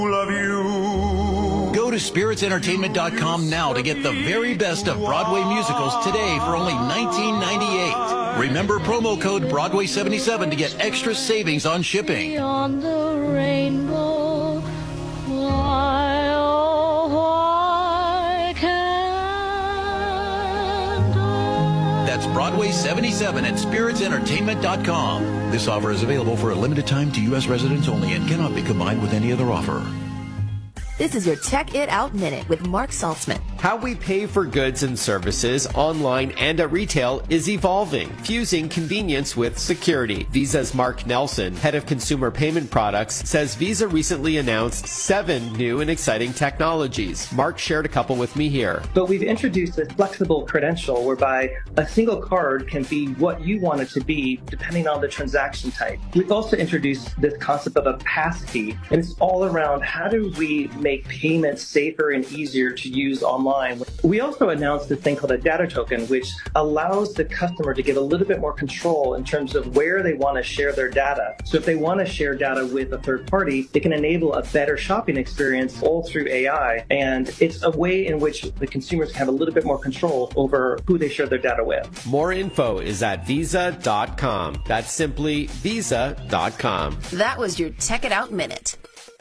Love you. Go to spiritsentertainment.com now to get the very best of Broadway musicals today for only $19.98. Remember promo code Broadway77 to get extra savings on shipping. On the rainbow, why, oh, why can't I? That's Broadway77 at spiritsentertainment.com. This offer is available for a limited time to U.S. residents only and cannot be combined with any other offer. This is your Check It Out Minute with Mark Saltzman. How we pay for goods and services online and at retail is evolving, fusing convenience with security. Visa's Mark Nelson, head of consumer payment products, says Visa recently announced 7 new and exciting technologies. Mark shared a couple with me here. But we've introduced a flexible credential whereby a single card can be what you want it to be depending on the transaction type. We've also introduced this concept of a passkey, and it's all around how do we make payments safer and easier to use online. We also announced this thing called a data token, which allows the customer to get a little bit more control in terms of where they want to share their data. So if they want to share data with a third party, it can enable a better shopping experience all through AI. And it's a way in which the consumers can have a little bit more control over who they share their data with. More info is at visa.com. That's simply visa.com. That was your Check It Out Minute.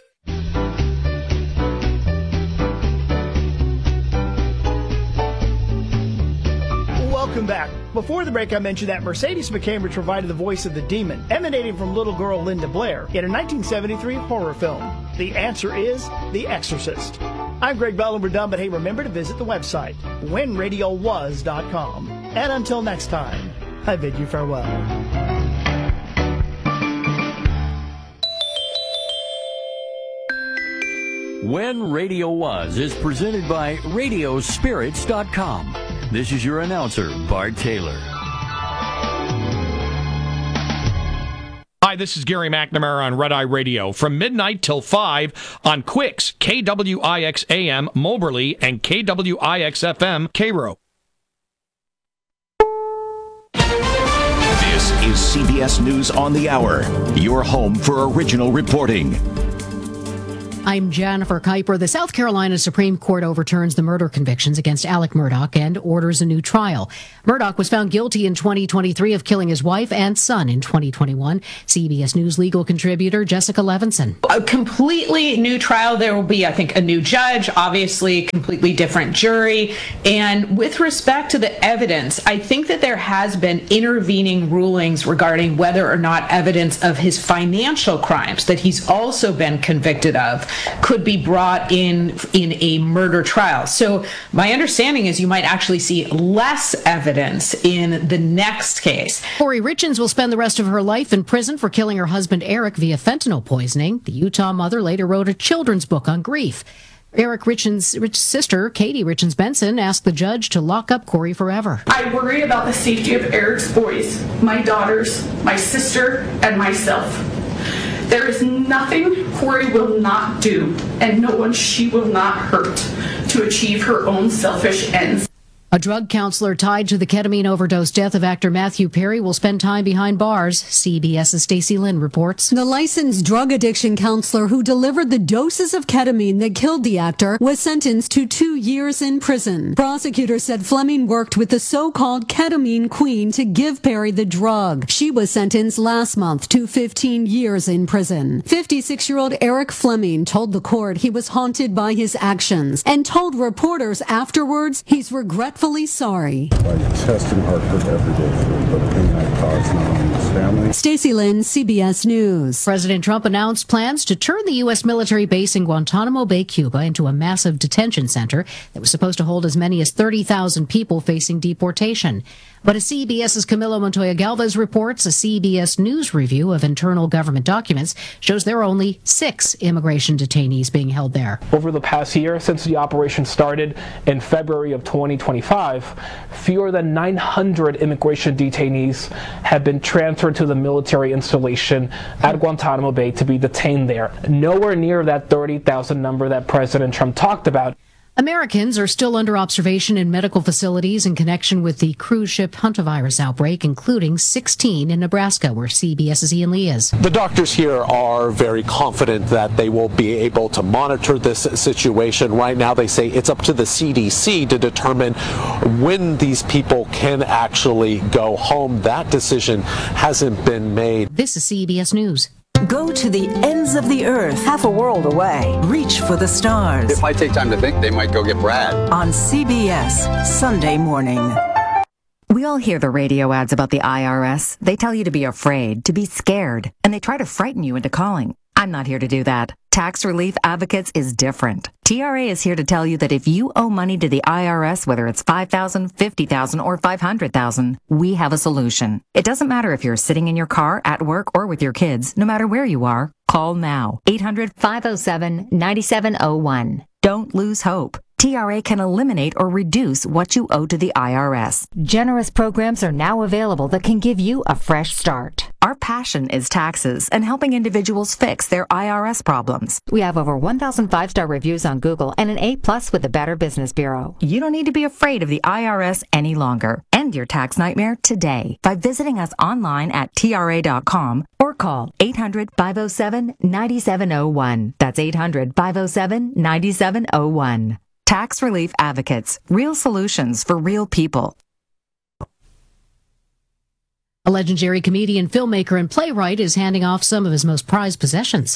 Welcome back. Before the break, I mentioned that Mercedes McCambridge provided the voice of the demon, emanating from little girl Linda Blair in a 1973 horror film. The answer is The Exorcist. I'm Greg Bell, and we're done, but hey, remember to visit the website, whenradiowas.com. And until next time, I bid you farewell. When Radio Was is presented by Radiospirits.com. This is your announcer, Bart Taylor. Hi, this is Gary McNamara on Red Eye Radio from midnight till 5 on Quicks, KWIX-AM, Moberly, and KWIX-FM, Cairo. This is CBS News on the Hour, your home for original reporting. I'm Jennifer Kuiper. The South Carolina Supreme Court overturns the murder convictions against Alec Murdaugh and orders a new trial. Murdaugh was found guilty in 2023 of killing his wife and son in 2021. CBS News legal contributor Jessica Levinson. A completely new trial. There will be, I think, a new judge, obviously a completely different jury. And with respect to the evidence, I think that there has been intervening rulings regarding whether or not evidence of his financial crimes that he's also been convicted of could be brought in a murder trial. So my understanding is you might actually see less evidence in the next case. Corey Richins will spend the rest of her life in prison for killing her husband Eric via fentanyl poisoning. The Utah mother later wrote a children's book on grief. Eric Richins' sister, Katie Richins Benson, asked the judge to lock up Corey forever. I worry about the safety of Eric's boys, my daughters, my sister, and myself. There is nothing Corey will not do, and no one she will not hurt to achieve her own selfish ends. A drug counselor tied to the ketamine overdose death of actor Matthew Perry will spend time behind bars. CBS's Stacey Lynn reports. The licensed drug addiction counselor who delivered the doses of ketamine that killed the actor was sentenced to 2 years in prison. Prosecutors said Fleming worked with the so-called ketamine queen to give Perry the drug. She was sentenced last month to 15 years in prison. 56-year-old Eric Fleming told the court he was haunted by his actions and told reporters afterwards he's regretful sorry. I test and heartbreak every day for the pain I caused not only his family. Stacey Lynn, CBS News. President Trump announced plans to turn the U.S. military base in Guantanamo Bay, Cuba, into a massive detention center that was supposed to hold as many as 30,000 people facing deportation. But as CBS's Camilo Montoya Galvez reports, a CBS News review of internal government documents shows there are only 6 immigration detainees being held there. Over the past year, since the operation started in February of 2025, fewer than 900 immigration detainees have been transferred to the military installation at Guantanamo Bay to be detained there. Nowhere near that 30,000 number that President Trump talked about. Americans are still under observation in medical facilities in connection with the cruise ship hantavirus outbreak, including 16 in Nebraska, where CBS's Ian Lee is. The doctors here are very confident that they will be able to monitor this situation. Right now, they say it's up to the CDC to determine when these people can actually go home. That decision hasn't been made. This is CBS News. Go to the ends of the earth, half a world away. Reach for the stars. If I take time to think, they might go get Brad. On CBS, Sunday morning. We all hear the radio ads about the IRS. They tell you to be afraid, to be scared, and they try to frighten you into calling. I'm not here to do that. Tax Relief Advocates is different. TRA is here to tell you that if you owe money to the IRS, whether it's $5,000, $50,000, or $500,000, we have a solution. It doesn't matter if you're sitting in your car, at work, or with your kids. No matter where you are, call now. 800-507-9701. Don't lose hope. TRA can eliminate or reduce what you owe to the IRS. Generous programs are now available that can give you a fresh start. Our passion is taxes and helping individuals fix their IRS problems. We have over 1,000 5-star reviews on Google and an A+ with the Better Business Bureau. You don't need to be afraid of the IRS any longer. End your tax nightmare today by visiting us online at TRA.com or call 800-507-9701. That's 800-507-9701. Tax Relief Advocates. Real solutions for real people. A legendary comedian, filmmaker, and playwright is handing off some of his most prized possessions.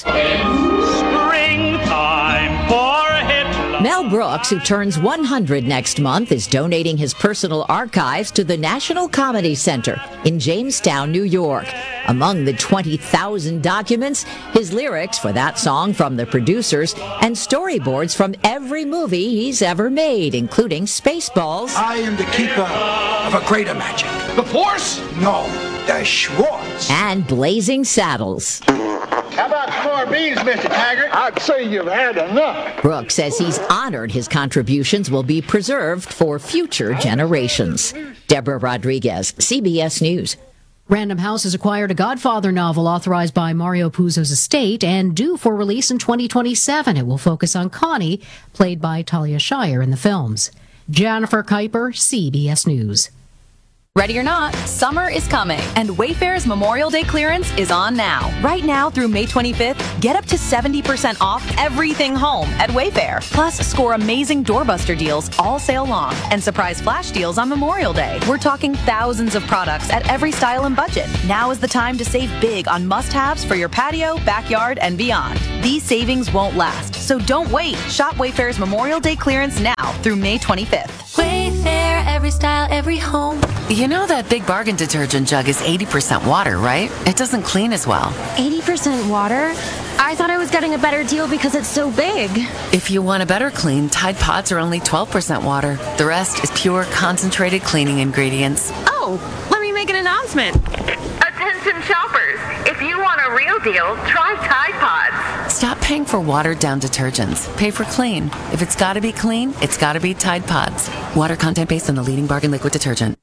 Springtime for Hitler. Mel Brooks, who turns 100 next month, is donating his personal archives to the National Comedy Center in Jamestown, New York. Among the 20,000 documents, his lyrics for that song from the producers and storyboards from every movie he's ever made, including Spaceballs. I am the keeper of a greater magic. The Force? No, the Schwartz. And Blazing Saddles. How about more beans, Mr. Taggart? I'd say you've had enough. Brooks says he's honored his contributions will be preserved for future generations. Deborah Rodriguez, CBS News. Random House has acquired a Godfather novel authorized by Mario Puzo's estate and due for release in 2027. It will focus on Connie, played by Talia Shire in the films. Jennifer Kuiper, CBS News. Ready or not, summer is coming, and Wayfair's Memorial Day clearance is on now. Right now through May 25th, get up to 70% off everything home at Wayfair. Plus, score amazing doorbuster deals all sale long and surprise flash deals on Memorial Day. We're talking thousands of products at every style and budget. Now is the time to save big on must-haves for your patio, backyard, and beyond. These savings won't last, so don't wait. Shop Wayfair's Memorial Day clearance now through May 25th. Wayfair, every style, every home. You know that Big Bargain detergent jug is 80% water, right? It doesn't clean as well. 80% water? I thought I was getting a better deal because it's so big. If you want a better clean, Tide Pods are only 12% water. The rest is pure, concentrated cleaning ingredients. Oh, let me make an announcement. Attention shoppers, if you want a real deal, try Tide Pods. Stop paying for watered-down detergents. Pay for clean. If it's got to be clean, it's got to be Tide Pods. Water content based on the leading bargain liquid detergent.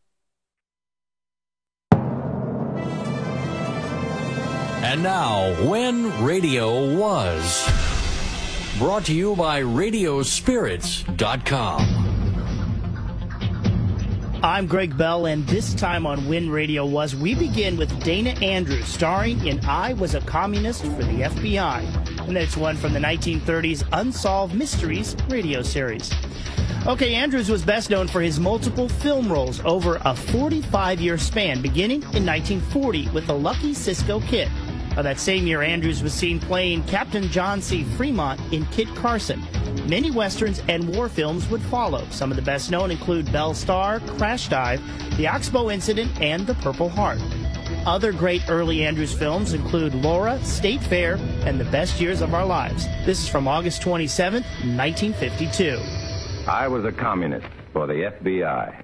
And now, When Radio Was. Brought to you by Radiospirits.com. I'm Greg Bell, and this time on When Radio Was, we begin with Dana Andrews, starring in I Was a Communist for the FBI. And that's one from the 1930s Unsolved Mysteries radio series. Okay, Andrews was best known for his multiple film roles over a 45-year span, beginning in 1940 with The Lucky Cisco Kid. That same year, Andrews was seen playing Captain John C. Fremont in Kit Carson. Many westerns and war films would follow. Some of the best known include Belle Starr, Crash Dive, The Oxbow Incident, and The Purple Heart. Other great early Andrews films include Laura, State Fair, and The Best Years of Our Lives. This is from August 27, 1952. I was a communist for the FBI.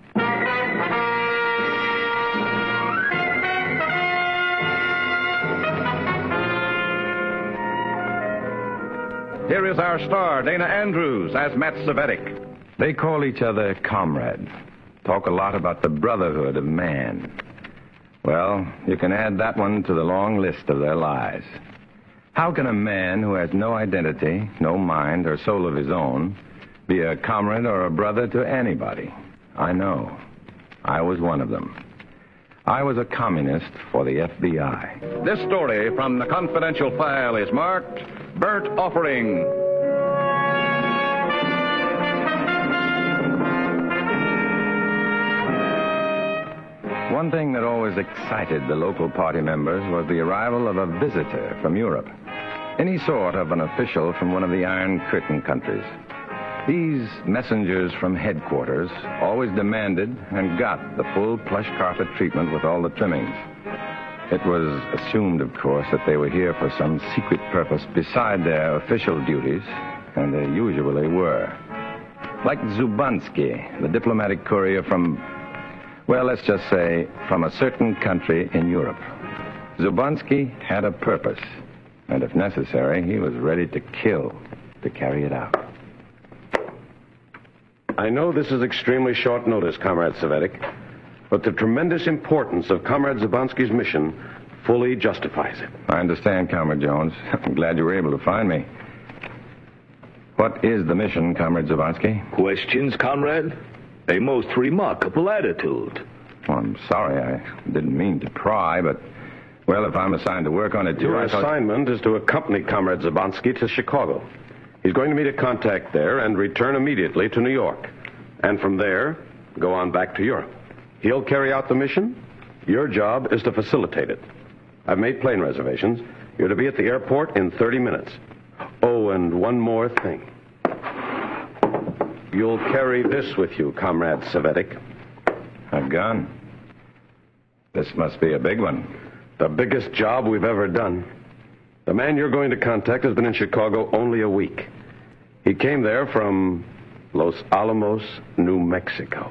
Here is our star, Dana Andrews, as Matt Cvetic. They call each other comrades. Talk a lot about the brotherhood of man. Well, you can add that one to the long list of their lives. How can a man who has no identity, no mind or soul of his own, Be a comrade or a brother to anybody. I know. I was one of them. I was a communist for the FBI. This story from the confidential file is marked Bert Offering. One thing that always excited the local party members was the arrival of a visitor from Europe. Any sort of an official from one of the Iron Curtain countries. These messengers from headquarters always demanded and got the full plush carpet treatment with all the trimmings. It was assumed, of course, that they were here for some secret purpose beside their official duties, and they usually were. Like Zubanski, the diplomatic courier from, well, let's just say, from a certain country in Europe. Zubanski had a purpose, and if necessary, he was ready to kill to carry it out. I know this is extremely short notice, Comrade Savetic, but the tremendous importance of Comrade Zubanski's mission fully justifies it. I understand, Comrade Jones. I'm glad you were able to find me. What is the mission, Comrade Zubanski? Questions, Comrade? A most remarkable attitude. Well, I'm sorry. I didn't mean to pry, but, well, if I'm assigned to work on it, too, Your assignment is to accompany Comrade Zubanski to Chicago. He's going to meet a contact there and return immediately to New York. And from there, go on back to Europe. He'll carry out the mission. Your job is to facilitate it. I've made plane reservations. You're to be at the airport in 30 minutes. Oh, and one more thing. You'll carry this with you, Comrade Savetic. A gun? This must be a big one. The biggest job we've ever done. The man you're going to contact has been in Chicago only a week. He came there from Los Alamos, New Mexico.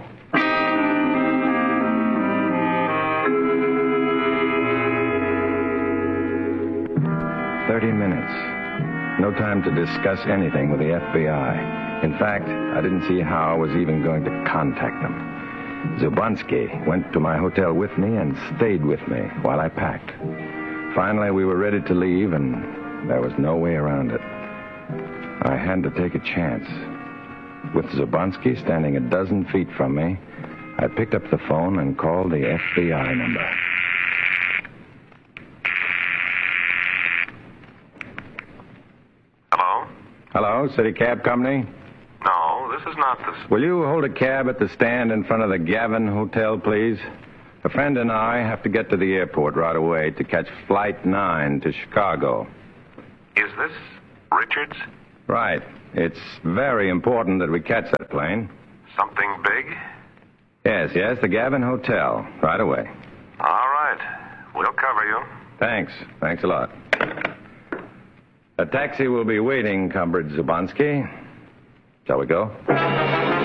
30 minutes. No time to discuss anything with the FBI. In fact, I didn't see how I was even going to contact them. Zubanski went to my hotel with me and stayed with me while I packed. Finally, we were ready to leave, and there was no way around it. I had to take a chance. With Zubanski standing a dozen feet from me, I picked up the phone and called the FBI number. Hello? Hello, City Cab Company? No, this is not the... Will you hold a cab at the stand in front of the Gavin Hotel, please? A friend and I have to get to the airport right away to catch Flight 9 to Chicago. Is this Richards? Right. It's very important that we catch that plane. Something big? Yes, the Gavin Hotel. Right away. All right. We'll cover you. Thanks a lot. A taxi will be waiting, Comrade Zubanski. Shall we go?